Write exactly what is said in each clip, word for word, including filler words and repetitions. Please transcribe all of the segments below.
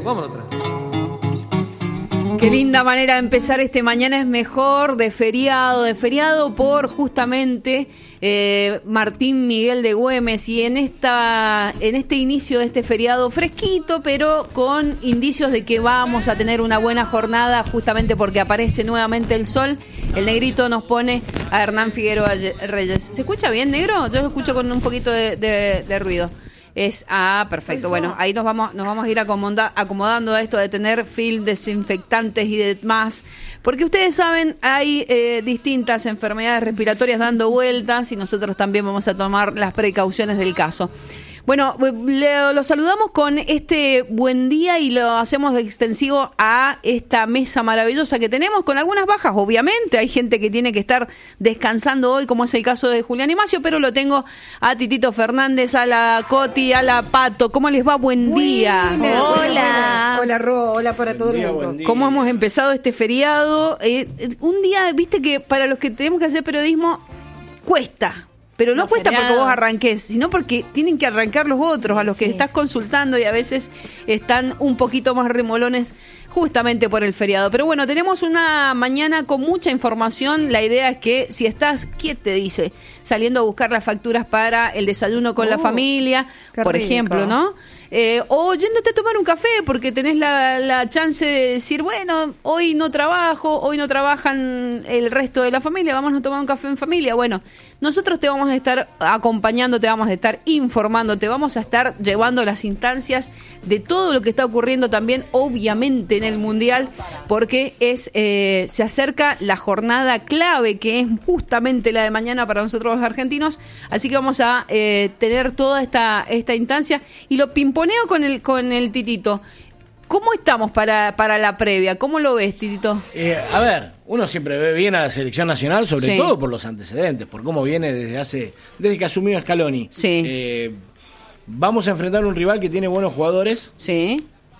Vámonos otra. Qué linda manera de empezar este Mañana es Mejor, de feriado, de feriado por justamente eh, Martín Miguel de Güemes, y en esta en este inicio de este feriado fresquito, pero con indicios de que vamos a tener una buena jornada, justamente porque aparece nuevamente el sol. El negrito nos pone a Hernán Figueroa Reyes. ¿Se escucha bien, negro? Yo lo escucho con un poquito de, de, de ruido. Es ah, perfecto. Bueno, ahí nos vamos nos vamos a ir acomoda, acomodando a esto de tener film, desinfectantes y demás, porque ustedes saben, hay eh, distintas enfermedades respiratorias dando vueltas y nosotros también vamos a tomar las precauciones del caso. Bueno, le, lo saludamos con este buen día y lo hacemos extensivo a esta mesa maravillosa que tenemos, con algunas bajas, obviamente. Hay gente que tiene que estar descansando hoy, como es el caso de Julián Imacio, pero lo tengo a Titito Fernández, a la Coti, a la Pato. ¿Cómo les va? Buen día. Buenas, hola. Buenas. Hola, Ro. Hola para todo el mundo. ¿Cómo hemos empezado este feriado? Eh, un día, viste que para los que tenemos que hacer periodismo, cuesta. Pero no los cuesta feriados. Porque vos arranques, sino porque tienen que arrancar los otros, a los que sí. estás consultando, y a veces están un poquito más remolones justamente por el feriado. Pero bueno, tenemos una mañana con mucha información. La idea es que si estás, ¿qué te dice? Saliendo a buscar las facturas para el desayuno con oh, la familia, por rico. ejemplo, ¿no? Eh, o yéndote a tomar un café porque tenés la, la chance de decir, bueno, hoy no trabajo, hoy no trabajan el resto de la familia, vamos a tomar un café en familia. Bueno, nosotros te vamos a estar acompañando, te vamos a estar informando, te vamos a estar llevando las instancias de todo lo que está ocurriendo también, obviamente, en el Mundial, porque es eh, se acerca la jornada clave, que es justamente la de mañana para nosotros los argentinos, así que vamos a eh, tener toda esta, esta instancia y lo pimponeo con el, con el Titito. ¿Cómo estamos para, para la previa? ¿Cómo lo ves, Titito? Eh, a ver, uno siempre ve bien a la selección nacional, sobre sí. todo por los antecedentes, por cómo viene desde hace desde que asumió Scaloni. Sí. Eh, vamos a enfrentar a un rival que tiene buenos jugadores. Sí.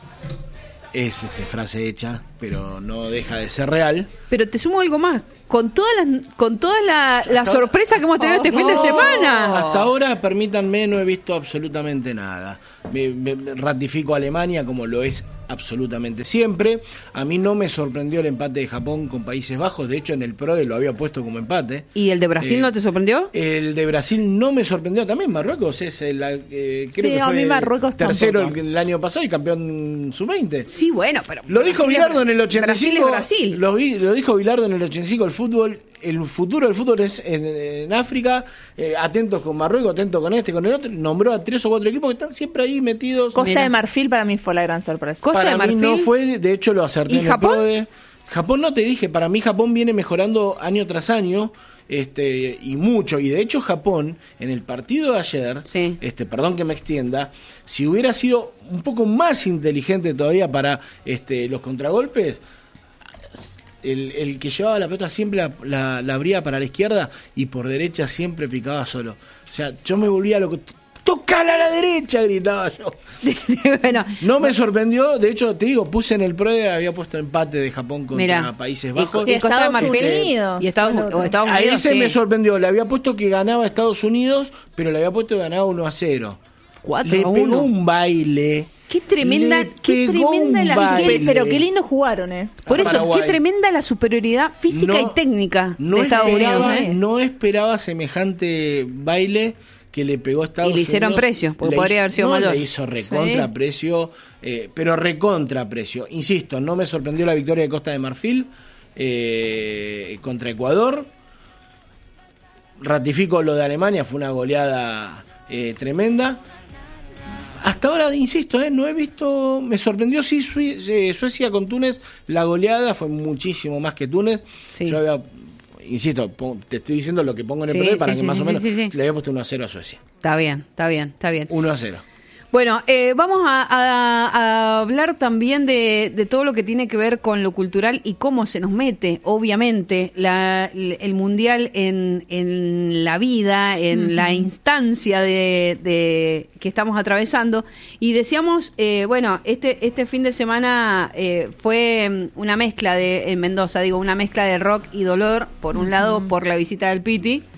Es este, frase hecha, pero no deja de ser real. Pero te sumo algo más. Con todas las con toda la, la sorpresa que hemos tenido oh, este fin de semana. Hasta ahora, permítanme, no he visto absolutamente nada. Me, me, me ratifico a Alemania como lo es absolutamente siempre. A mí no me sorprendió el empate de Japón con Países Bajos. De hecho, en el PRODE lo había puesto como empate. ¿Y el de Brasil eh, no te sorprendió? El de Brasil no me sorprendió también. Marruecos es el eh, creo sí, que a fue mí Marruecos tercero tampoco. el, el año pasado y campeón sub veinte. Sí, bueno, pero lo dijo Bilardo en el ochenta y cinco. Brasil es Brasil. Lo, vi, lo dijo Bilardo en el ochenta y cinco. El fútbol, el futuro del fútbol es en, en África. Eh, atentos con Marruecos, atentos con este, con el otro. Nombró a tres o cuatro equipos que están siempre ahí metidos. Costa Mira. de Marfil para mí fue la gran sorpresa. Costa para de Marfil mí no fue, de hecho lo acerté ¿Y en Japón? el PRODE. Japón no te dije, para mí Japón viene mejorando año tras año. Este, y mucho, y de hecho Japón en el partido de ayer, sí. este, perdón que me extienda, si hubiera sido un poco más inteligente todavía para este, los contragolpes, el, el que llevaba la pelota siempre la, la, la abría para la izquierda y por derecha siempre picaba solo. O sea, yo me volvía loco. ¡Tócala a la derecha! Gritaba yo. Bueno, no me sorprendió, de hecho, te digo, puse en el PRODE, había puesto empate de Japón contra Mirá, Países Bajos. Y, y Estados Estados Unidos. Y Estados, o Estados Unidos. Ahí se sí. me sorprendió, le había puesto que ganaba Estados Unidos, pero le había puesto que ganaba uno a cero. cuatro Le a pegó uno. un baile. Qué tremenda, Le qué pegó tremenda un la baile. super- Pero qué lindo jugaron, ¿eh? Por eso, Paraguay. qué tremenda la superioridad física No, y técnica no de Estados esperaba, Unidos, ¿eh? No esperaba semejante baile que le pegó a Estados Y le hicieron Unidos. precio, porque Le podría hizo- haber sido no, mayor. Le hizo recontra Sí. precio, eh, pero recontra precio. Insisto, no me sorprendió la victoria de Costa de Marfil eh, contra Ecuador. Ratifico lo de Alemania, fue una goleada eh, tremenda. Hasta ahora, insisto, eh, no he visto... Me sorprendió, sí, Sue- eh, Suecia con Túnez. La goleada fue muchísimo más que Túnez. Sí. Yo había... Insisto, pon- te estoy diciendo lo que pongo en el Sí, P D para sí, que sí, más sí, o menos sí, sí. le había puesto uno a cero a Suecia. Está bien, está bien, está bien. uno a cero. Bueno, eh, vamos a, a- a hablar también de, de todo lo que tiene que ver con lo cultural y cómo se nos mete, obviamente, la, el Mundial en, en la vida, en uh-huh. la instancia de, de que estamos atravesando. Y decíamos, eh, bueno, este, este fin de semana eh, fue una mezcla de, en Mendoza, digo, una mezcla de rock y dolor, por un uh-huh. lado, por la visita del Piti,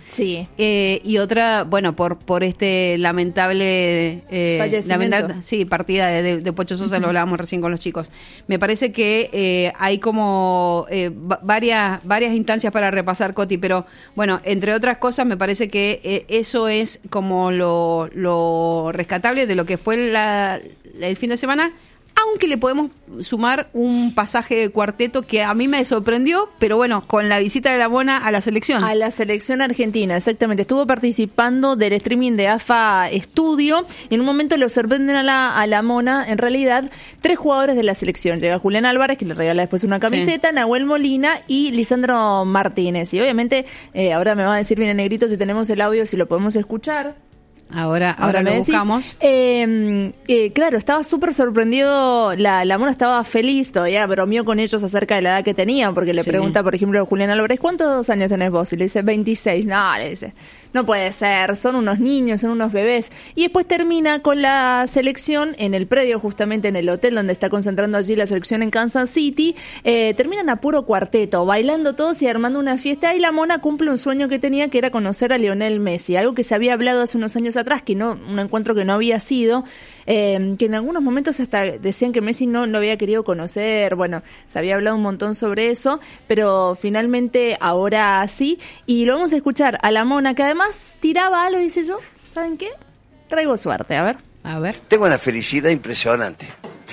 Sí. Eh, y otra, bueno, por por este lamentable, eh, fallecimiento. lamentable sí, partida de, de, de Pocho Sosa, lo hablábamos recién con los chicos. Me parece que eh, hay como eh, va- varias varias instancias para repasar, Coti, pero bueno, entre otras cosas, me parece que eh, eso es como lo, lo rescatable de lo que fue la, el fin de semana. Aunque le podemos sumar un pasaje de cuarteto que a mí me sorprendió, pero bueno, con la visita de la Mona a la selección. A la selección argentina, exactamente. Estuvo participando del streaming de A F A Estudio y en un momento lo sorprenden a la, a la Mona, en realidad, tres jugadores de la selección. Llega Julián Álvarez, que le regala después una camiseta, sí. Nahuel Molina y Lisandro Martínez. Y obviamente, eh, ahora me va a decir bien en negrito si tenemos el audio, si lo podemos escuchar. Ahora, ahora, ahora lo decís. buscamos. Eh, eh, claro, estaba súper sorprendido. La, la Mona estaba feliz, todavía bromeó con ellos acerca de la edad que tenían, porque le sí. pregunta, por ejemplo, a Julián Álvarez, ¿cuántos años tenés vos? Y le dice, veintiséis. No, le dice, no puede ser, son unos niños, son unos bebés. Y después termina con la selección en el predio, justamente en el hotel donde está concentrando allí la selección en Kansas City. Eh, terminan a puro cuarteto, bailando todos y armando una fiesta. Y la Mona cumple un sueño que tenía, que era conocer a Lionel Messi, algo que se había hablado hace unos años atrás, que no, un encuentro que no había sido, eh, que en algunos momentos hasta decían que Messi no lo había querido conocer. Bueno, se había hablado un montón sobre eso, pero finalmente ahora sí, y lo vamos a escuchar a la Mona, que además tiraba algo y dice yo, ¿saben qué? Traigo suerte, a ver. A ver. Tengo una felicidad impresionante.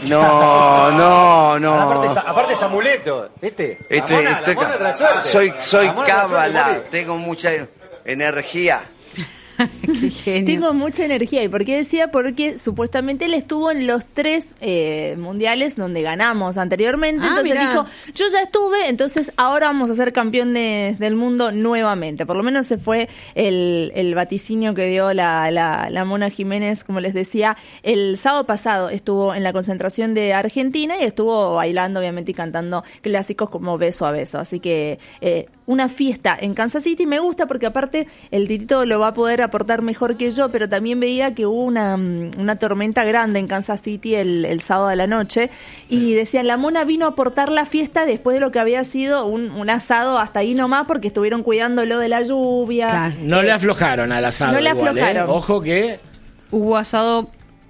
No, no, no. Aparte es, aparte es amuleto, ¿viste? Este, la mona, estoy, la mona trae suerte. Soy, soy La mona trae cábala, suerte, tengo mucha energía. Qué genio. Tengo mucha energía. ¿Y por qué decía? Porque supuestamente él estuvo en los tres eh, mundiales donde ganamos anteriormente. Ah, entonces mirá. dijo, yo ya estuve, entonces ahora vamos a ser campeones del mundo nuevamente. Por lo menos ese fue el, el vaticinio que dio la, la, la Mona Jiménez, como les decía. El sábado pasado estuvo en la concentración de Argentina y estuvo bailando, obviamente, y cantando clásicos como Beso a Beso. Así que eh, una fiesta en Kansas City me gusta porque aparte el Titito lo va a poder aportar mejor que yo, pero también veía que hubo una, una tormenta grande en Kansas City el, el sábado de la noche y decían, la Mona vino a aportar la fiesta después de lo que había sido un, un asado hasta ahí nomás porque estuvieron cuidándolo de la lluvia. Claro. No eh, le aflojaron al asado. No le igual, aflojaron. ¿eh? Ojo que Hubo asado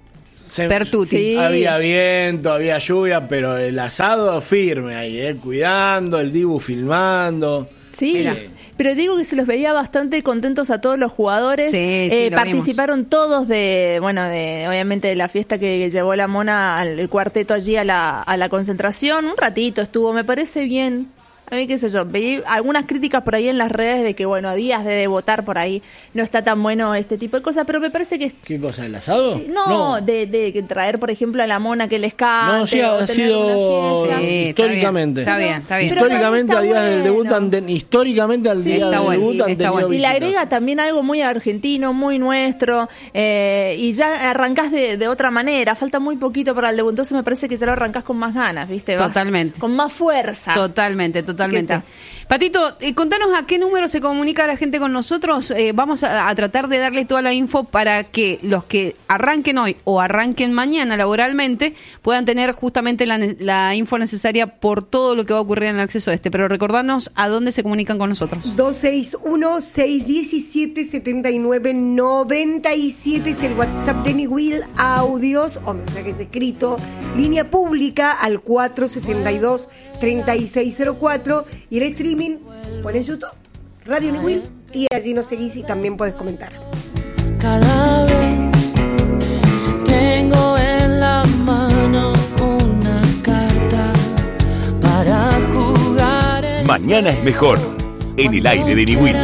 se, Pertuti. Sí. había viento, había lluvia, pero el asado firme ahí, ¿eh? Cuidando, el Dibu filmando. Sí, Mira. pero digo que se los veía bastante contentos a todos los jugadores. Sí, sí, eh, lo participaron vimos. todos de, bueno, de obviamente de la fiesta que llevó la Mona al el cuarteto allí a la, a la concentración. Un ratito estuvo, me parece bien. A mí, qué sé yo, veí algunas críticas por ahí en las redes de que, bueno, a días de debutar por ahí no está tan bueno este tipo de cosas, pero me parece que... ¿Qué cosa? ¿El asado? No, no. De, de traer, por ejemplo, a la Mona que les cante. No, sí, o ha tener sido una fiesta. Sí, históricamente. Está bien, está bien. Pero Históricamente está al día del bueno. debut, han ten- históricamente al Sí, día está del bueno, debut han está tenido bueno. Y le visitas. agrega también algo muy argentino, muy nuestro, eh, y ya arrancás de, de otra manera, falta muy poquito para el debut, entonces me parece que ya lo arrancás con más ganas, ¿viste? Vas Totalmente. con más fuerza. Totalmente, totalmente. Chiquita. Patito, eh, contanos a qué número se comunica la gente con nosotros. Eh, vamos a, a tratar de darles toda la info para que los que arranquen hoy o arranquen mañana laboralmente puedan tener justamente la, la info necesaria por todo lo que va a ocurrir en el acceso este. Pero recordanos a dónde se comunican con nosotros. dos seis uno, seis uno siete, siete nueve nueve siete es el WhatsApp de Niwil, audios o mensajes escritos, línea pública al cuatro sesenta y dos, treinta y seis cero cuatro y el streaming pones YouTube, Radio Niwil y allí nos seguís y también podés comentar. Cada vez tengo en la mano una carta para jugar. En Mañana es mejor, en el aire de Niwil.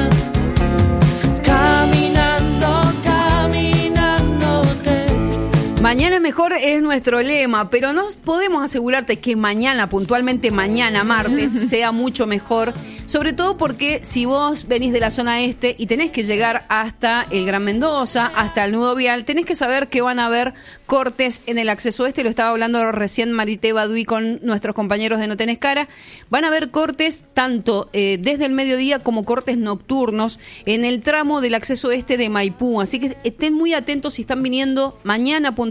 Caminando, caminándote. Mañana es mejor es nuestro lema, pero no podemos asegurarte que mañana, puntualmente mañana, martes, sea mucho mejor. Sobre todo porque si vos venís de la zona este y tenés que llegar hasta el Gran Mendoza, hasta el nudo vial, tenés que saber que van a haber cortes en el acceso este. Lo estaba hablando recién Marité Baduy con nuestros compañeros de No Tenés Cara. Van a haber cortes tanto eh, desde el mediodía como cortes nocturnos en el tramo del acceso este de Maipú. Así que estén muy atentos si están viniendo mañana puntualmente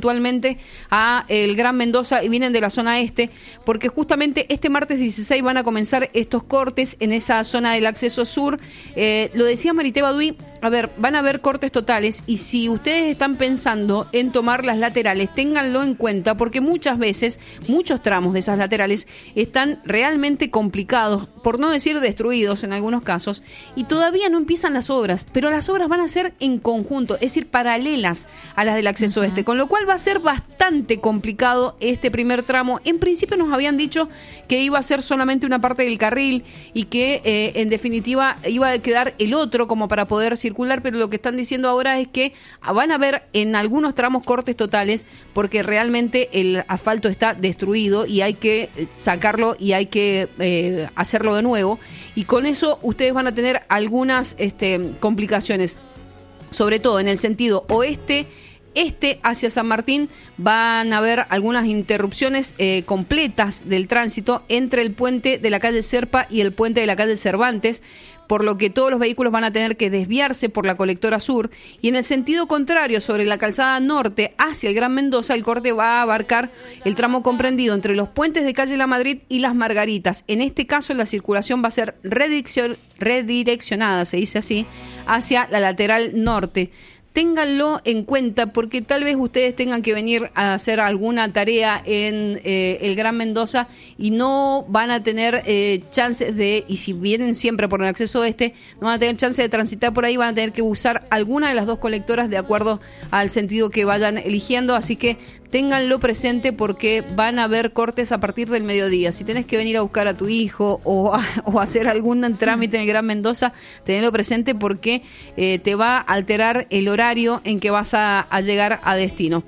puntualmente a el Gran Mendoza y vienen de la zona este, porque justamente este martes dieciséis van a comenzar estos cortes en esa zona del acceso sur. Eh, lo decía Marité Baduy, a ver, van a haber cortes totales y si ustedes están pensando en tomar las laterales, ténganlo en cuenta porque muchas veces, muchos tramos de esas laterales están realmente complicados, por no decir destruidos en algunos casos, y todavía no empiezan las obras, pero las obras van a ser en conjunto, es decir, paralelas a las del acceso uh-huh. este, con lo cual va a ser bastante complicado este primer tramo. En principio nos habían dicho que iba a ser solamente una parte del carril y que eh, en definitiva iba a quedar el otro como para poder circular, pero lo que están diciendo ahora es que van a haber en algunos tramos cortes totales porque realmente el asfalto está destruido y hay que sacarlo y hay que eh, hacerlo de nuevo, y con eso ustedes van a tener algunas este, complicaciones, sobre todo en el sentido oeste. Este hacia San Martín van a haber algunas interrupciones eh, completas del tránsito entre el puente de la calle Serpa y el puente de la calle Cervantes, por lo que todos los vehículos van a tener que desviarse por la colectora sur, y en el sentido contrario, sobre la calzada norte hacia el Gran Mendoza, el corte va a abarcar el tramo comprendido entre los puentes de calle La Madrid y Las Margaritas. En este caso la circulación va a ser redireccion- redireccionada, se dice así, hacia la lateral norte. Ténganlo en cuenta porque tal vez ustedes tengan que venir a hacer alguna tarea en eh, el Gran Mendoza y no van a tener eh, chances de, y si vienen siempre por el acceso este, no van a tener chance de transitar por ahí, van a tener que usar alguna de las dos colectoras de acuerdo al sentido que vayan eligiendo, así que ténganlo presente porque van a haber cortes a partir del mediodía. Si tenés que venir a buscar a tu hijo o, a, o hacer algún trámite en el Gran Mendoza, tenelo presente porque eh, te va a alterar el horario en que vas a, a llegar a destino.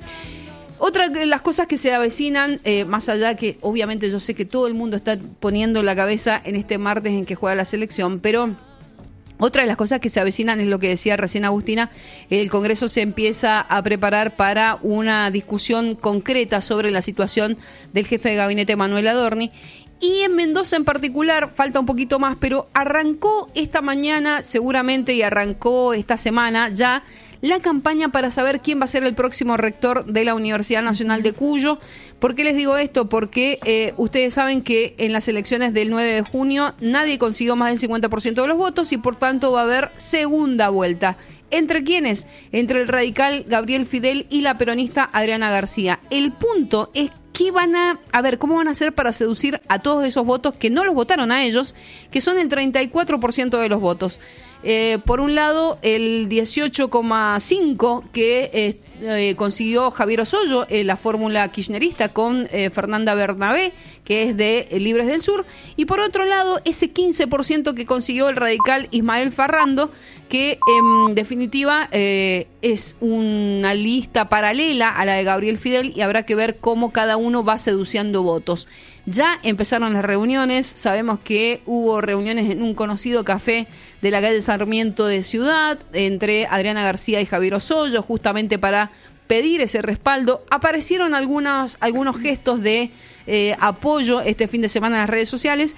Otra de las cosas que se avecinan, eh, más allá que obviamente yo sé que todo el mundo está poniendo la cabeza en este martes en que juega la selección, pero otra de las cosas que se avecinan es lo que decía recién Agustina, el Congreso se empieza a preparar para una discusión concreta sobre la situación del jefe de gabinete Manuel Adorni. Y en Mendoza en particular, falta un poquito más, pero arrancó esta mañana seguramente y arrancó esta semana ya la campaña para saber quién va a ser el próximo rector de la Universidad Nacional de Cuyo. ¿Por qué les digo esto? Porque eh, ustedes saben que en las elecciones del nueve de junio nadie consiguió más del cincuenta por ciento de los votos y por tanto va a haber segunda vuelta. ¿Entre quiénes? Entre el radical Gabriel Fidel y la peronista Adriana García. El punto es ¿qué van a, a ver, cómo van a hacer para seducir a todos esos votos que no los votaron a ellos, que son el treinta y cuatro por ciento de los votos? Eh, por un lado, el dieciocho coma cinco por ciento que eh, eh, consiguió Javier Osoyo, eh, la fórmula kirchnerista con eh, Fernanda Bernabé, que es de eh, Libres del Sur, y por otro lado, ese quince por ciento que consiguió el radical Ismael Farrando, que en definitiva eh, es una lista paralela a la de Gabriel Fidel y habrá que ver cómo cada uno va seduciendo votos. Ya empezaron las reuniones, sabemos que hubo reuniones en un conocido café de la calle Sarmiento de Ciudad entre Adriana García y Javier Osoyo, justamente para pedir ese respaldo. Aparecieron algunos, algunos gestos de eh, apoyo este fin de semana en las redes sociales.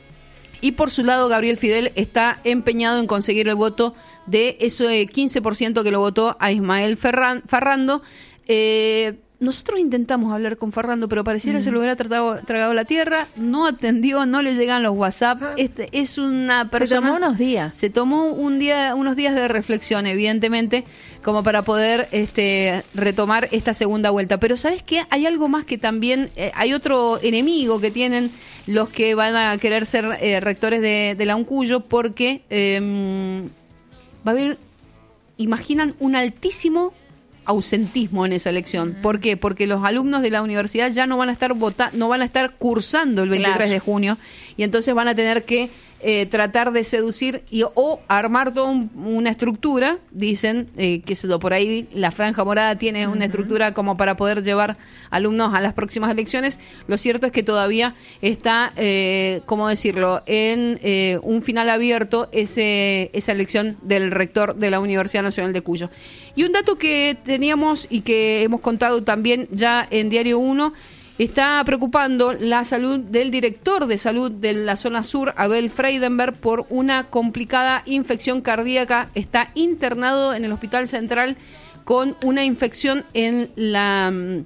Y por su lado, Gabriel Fidel está empeñado en conseguir el voto de ese quince por ciento que lo votó a Ismael Ferran, Farrando. Eh, nosotros intentamos hablar con Farrando, pero pareciera que mm. se lo hubiera tratado, tragado la tierra. No atendió, no le llegan los WhatsApp. Este es una persona. Se tomó unos días. Se tomó un día, unos días de reflexión, evidentemente, como para poder este, retomar esta segunda vuelta. Pero ¿sabes qué? Hay algo más que también, eh, hay otro enemigo que tienen los que van a querer ser eh, rectores de, de la UNCUYO, porque eh, va a haber, imaginan, un altísimo ausentismo en esa elección. Uh-huh. ¿Por qué? Porque los alumnos de la universidad ya no van a estar vota- no van a estar cursando el veintitrés claro. de junio, y entonces van a tener que eh, tratar de seducir y o armar toda un, una estructura, dicen, eh, que se por ahí la Franja Morada tiene uh-huh. una estructura como para poder llevar alumnos a las próximas elecciones. Lo cierto es que todavía está, eh, ¿cómo decirlo?, en eh, un final abierto ese esa elección del rector de la Universidad Nacional de Cuyo. Y un dato que teníamos y que hemos contado también ya en Diario uno, está preocupando la salud del director de salud de la zona sur, Abel Freidenberg, por una complicada infección cardíaca. Está internado en el Hospital Central con una infección en la mm,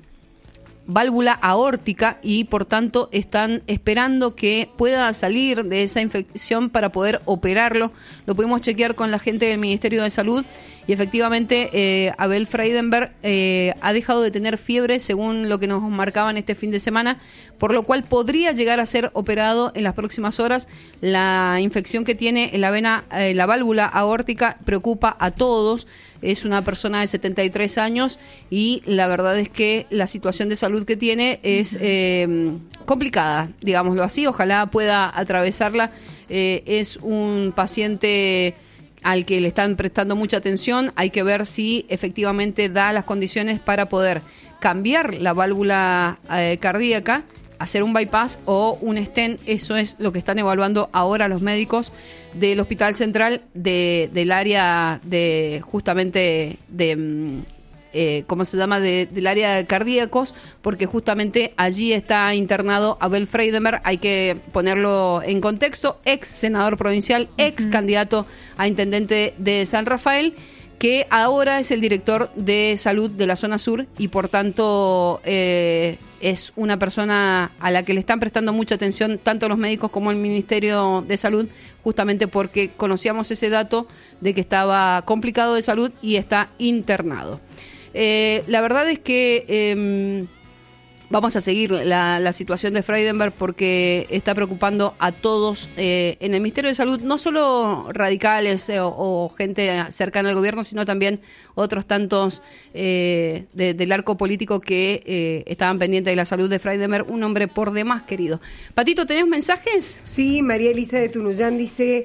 válvula aórtica y por tanto están esperando que pueda salir de esa infección para poder operarlo. Lo pudimos chequear con la gente del Ministerio de Salud y efectivamente eh, Abel Freidenberg eh, ha dejado de tener fiebre según lo que nos marcaban este fin de semana, por lo cual podría llegar a ser operado en las próximas horas. La infección que tiene en la vena, eh, la válvula aórtica preocupa a todos. Es una persona de setenta y tres años y la verdad es que la situación de salud que tiene es eh, complicada, digámoslo así. Ojalá pueda atravesarla. Eh, es un paciente al que le están prestando mucha atención. Hay que ver si efectivamente da las condiciones para poder cambiar la válvula eh, cardíaca, hacer un bypass o un stent. Eso es lo que están evaluando ahora los médicos del Hospital Central de, del área de justamente de eh, ¿cómo se llama? De, del área de cardíacos, porque justamente allí está internado Abel Freidenberg. Hay que ponerlo en contexto, ex senador provincial, ex uh-huh. candidato a intendente de San Rafael, que ahora es el director de salud de la zona sur y por tanto eh, es una persona a la que le están prestando mucha atención tanto los médicos como el Ministerio de Salud, justamente porque conocíamos ese dato de que estaba complicado de salud y está internado. Eh, la verdad es que eh, vamos a seguir la, la situación de Freidenberg porque está preocupando a todos eh, en el Ministerio de Salud, no solo radicales eh, o, o gente cercana al gobierno, sino también otros tantos eh, de, del arco político que eh, estaban pendientes de la salud de Freidenberg, un hombre por demás querido. Patito, ¿tenés mensajes? Sí, María Elisa de Tunuyán dice,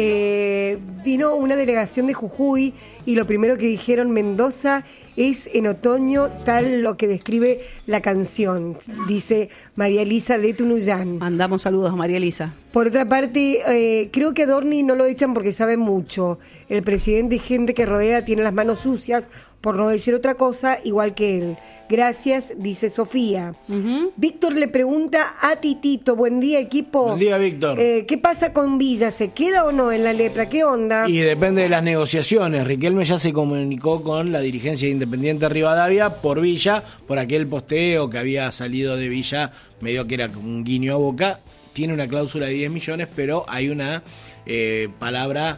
eh, vino una delegación de Jujuy y lo primero que dijeron, Mendoza es en otoño tal lo que describe la canción, dice María Elisa de Tunuyán. Mandamos saludos a María Elisa. Por otra parte, eh, creo que a Dorni no lo echan porque sabe mucho. El presidente y gente que rodea tiene las manos sucias, por no decir otra cosa, igual que él. Gracias, dice Sofía. Uh-huh. Víctor le pregunta a Titito, buen día equipo. Buen día, Víctor. Eh, ¿Qué pasa con Villa? ¿Se queda o no en la lepra? ¿Qué onda? Y depende de las negociaciones. Riquelme ya se comunicó con la dirigencia de Independiente Rivadavia por Villa, por aquel posteo que había salido de Villa, medio que era un guiño a Boca. Tiene una cláusula de diez millones, pero hay una eh, palabra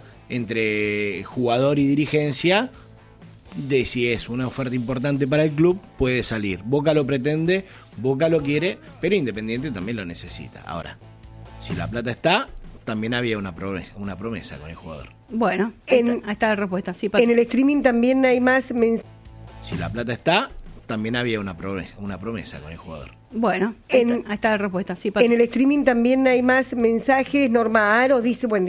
entre jugador y dirigencia de si es una oferta importante para el club, puede salir. Boca lo pretende, Boca lo quiere, pero Independiente también lo necesita. Ahora, si la plata está, también había una promesa, una promesa con el jugador. Bueno, en, ahí, está, ahí está la respuesta. Sí, en el streaming también hay más mensajes. Si la plata está, también había una promesa, una promesa con el jugador. Bueno, ahí, en, está, ahí está la respuesta. Sí, en el streaming también hay más mensajes. Norma Aro dice, buen día.